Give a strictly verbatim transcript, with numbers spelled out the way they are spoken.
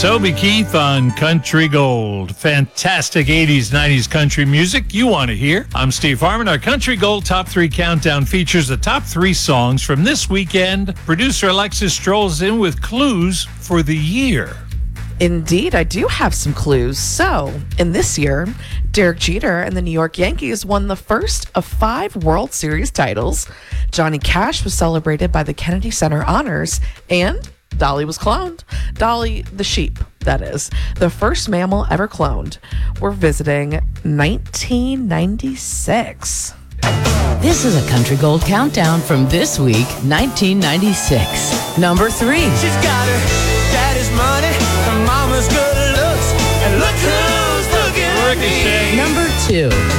Toby Keith on Country Gold. Fantastic eighties, nineties country music you want to hear. I'm Steve Harmon. Our Country Gold Top three Countdown features the top three songs from this weekend. Producer Alexis strolls in with clues for the year. Indeed, I do have some clues. So, in this year, Derek Jeter and the New York Yankees won the first of five World Series titles. Johnny Cash was celebrated by the Kennedy Center Honors, and Dolly was cloned. Dolly the sheep, that is. The first mammal ever cloned. We're visiting nineteen ninety-six. This is a Country Gold Countdown from this week, nineteen ninety-six. Number three. She's got her daddy's money, her mama's good looks, and look who's looking at me. Ricochet. Number two.